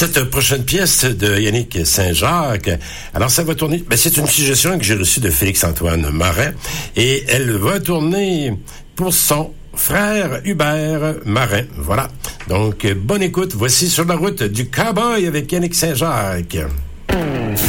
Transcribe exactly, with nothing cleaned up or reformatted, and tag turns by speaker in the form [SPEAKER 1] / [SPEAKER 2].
[SPEAKER 1] cette prochaine pièce de Yannick Saint-Jacques, alors ça va tourner, ben c'est une suggestion que j'ai reçue de Félix-Antoine Marin, et elle va tourner pour son frère Hubert Marin. Voilà. Donc, bonne écoute. Voici Sur la route du cowboy avec Yannick Saint-Jacques.